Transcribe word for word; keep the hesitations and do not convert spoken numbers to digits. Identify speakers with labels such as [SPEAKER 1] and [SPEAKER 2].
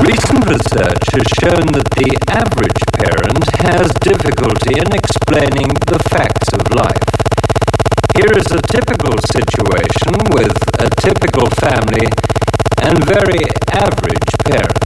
[SPEAKER 1] Recent research has shown that the average parent has difficulty in explaining the facts of life. Here is a typical situation with a typical family and very average parents.